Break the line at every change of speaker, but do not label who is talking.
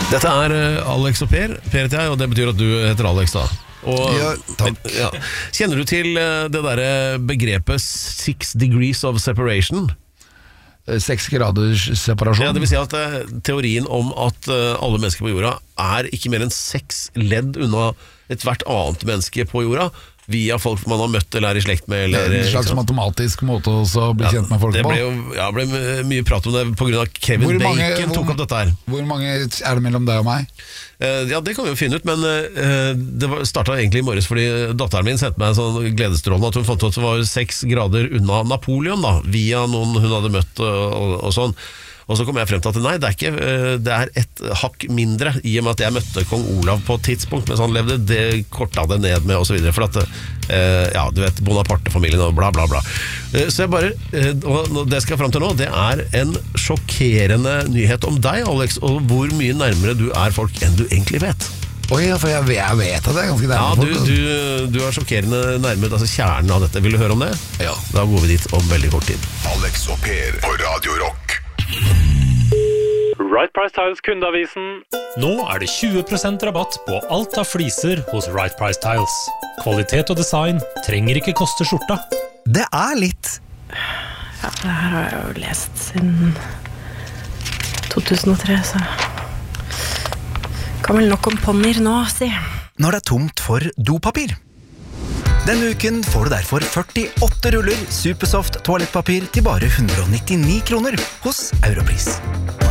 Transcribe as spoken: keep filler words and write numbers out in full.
Dette er Alex og Per, Per heter jeg, og det betyr at du heter Alex da. Og,
ja, takk.
Ja. Kjenner du til det der begrepet six degrees of separation?
Seks graders separasjon.
Ja, det vil si at uh, teorien om at uh, alle mennesker på jorda er ikke mer enn seks ledd unna et hvert annet menneske på jorda, via folk man har møtt eller er i slekt med. Eller,
en slags matematisk måte å bli
ja,
kjent med folk
det ble
på.
Jo, ja, ble mye prat om det på grunn av Kevin hvor mange, Bacon tok
hvor,
opp dette her.
Hvor mange er det mellom deg og meg?
Uh, ja, det kan vi jo finne ut, men uh, det startet egentlig i morges fordi datteren min sendte meg en sånn gledesstrålende at hun fant ut at det var seks grader unna Napoleon da, via noen hun hadde møtt og, og, og sånn. Og så kom jeg frem til at nei, det er, ikke, det er et hakk mindre, i og med at jeg møtte kong Olav på et tidspunkt, mens han levde, det kortet det ned med, og så videre, for at, ja, du vet, Bonaparte-familien og bla bla bla. Så jeg bare, og det skal jeg frem til nå, det er en sjokkerende nyhet om deg, Alex, og hvor mye nærmere du er folk enn du egentlig vet.
Oi, ja, for jeg, jeg vet at det er ganske nærmere
ja,
folk.
Ja, du, du, du er sjokkerende nærmere, altså kjernen av dette. Vil du høre om det?
Ja.
Da går vi dit om veldig kort tid.
Alex og Per på Radio Rock.
Right Price Tiles kundeavisen.
Nå er det tjue prosent rabatt på alt av fliser hos Right Price Tiles. Kvalitet og design trenger ikke koste skjorta.
Det er litt.
Ja, det her har jeg jo lest siden to tusen og tre, så kan vel nok om ponnier nå, si.
Når det er tomt for dopapir. Denne uken får du derfor førtiåtte ruller Supersoft toalettpapir til bare hundre og nittini kroner hos Europris.